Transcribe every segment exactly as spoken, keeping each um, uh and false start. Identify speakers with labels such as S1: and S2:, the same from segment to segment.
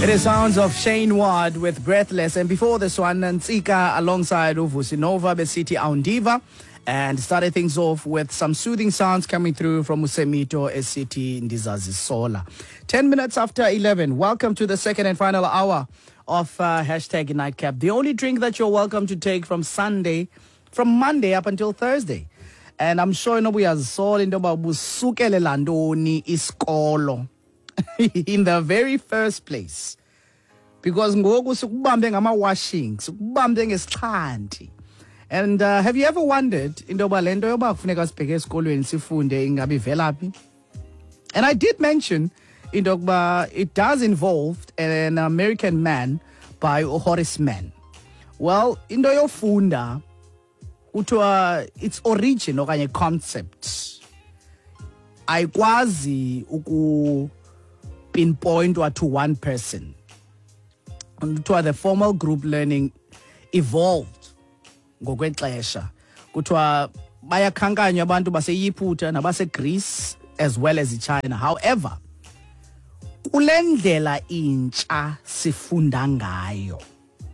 S1: It is sounds of Shane Ward with Breathless. And before this one, Ntsika alongside Uvusinova, Besiti Aundiva. And started things off with some soothing sounds coming through from Usemito Esiti Ndizazi Sola. Ten minutes after eleven, welcome to the second and final hour of uh, hashtag Nightcap. The only drink that you're welcome to take from Sunday, from Monday up until Thursday. And I'm sure you know we are soul in the busukele landoni iskolo in the very first place. Because ngoku sikubambe ngama washing, sikubambe ngesixhanti. And uh, have you ever wondered into yoba lento yoba kufuneka sibheke esikolweni sifunde ingabe ivelaphi? And I did mention into yokuba it does involve an American man by Horace Mann. Well, into yofunda uthiwa its origin okanye concept ayikwazi uku pinpoint to one person. Kuthiwa the formal group learning evolved ngokwexesha. Kuthiwa bayakhankanywa abantu baseYiputa nabaseGreece as well as China. However, kule ndlela intsha sifunda ngayo,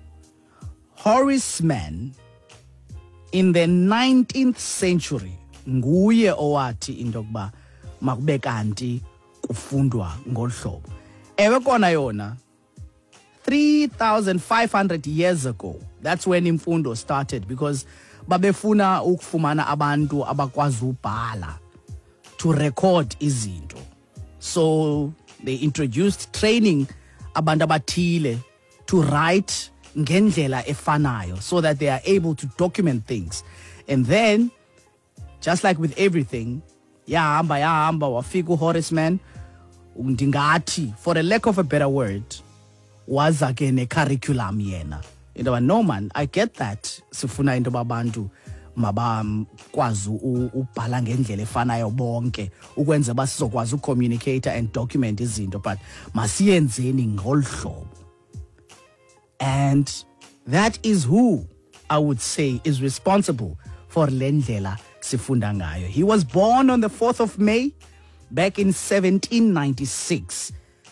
S1: Horace Mann in the nineteenth century nguye owathi into yokuba makube kanti kufundwa ngolhlobo. Ewe kona yona three thousand five hundred years ago, that's when imfundo started, because babefuna ukufumana abantu abakwazi ubhala to record izinto. So they introduced training abantu abathile to write ngendlela efanayo so that they are able to document things. And then, just like with everything, yahamba yahamba wafika uHorace Mann, ndingathi, for a lack of a better word, waza ke ne curriculum yena. You know, no man, I get that. Sifuna into babantu mabakwazi ubhala ngendlela efanayo bonke ukwenza basizokwazi ucommunicate and document izinto, but masiyenzeni ngolhlobo. And that is who I would say is responsible for lendlela sifunda ngayo. He was born on the fourth of May back in seventeen ninety-six.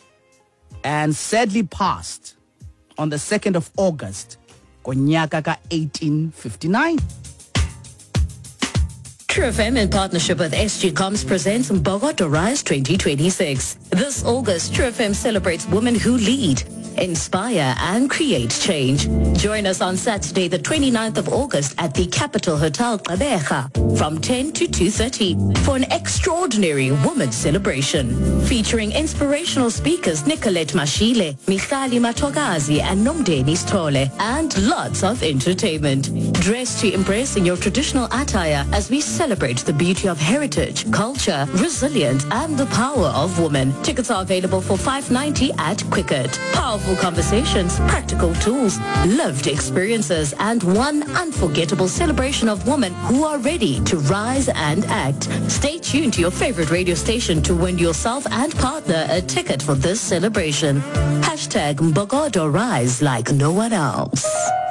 S1: And sadly passed on the second of August, konyaka ka eighteen fifty-nine.
S2: True F M in partnership with S G Coms presents Bogota Rise twenty twenty-six. This August, True F M celebrates women who lead, inspire and create change. Join us on Saturday, the twenty-ninth of August at the Capital Hotel Gqeberha from ten to two thirty for an extraordinary women's celebration featuring inspirational speakers Nicolette Mashile, Michali Matogazi and Nomdeni Stole, and lots of entertainment. Dress to impress in your traditional attire as we celebrate the beauty of heritage, culture, resilience and the power of women. Tickets are available for five ninety at Quicket. Powerful conversations, practical tools, lived experiences, and one unforgettable celebration of women who are ready to rise and act. Stay tuned to your favorite radio station to win yourself and partner a ticket for this celebration. Hashtag Mbogodo Rise like no one else.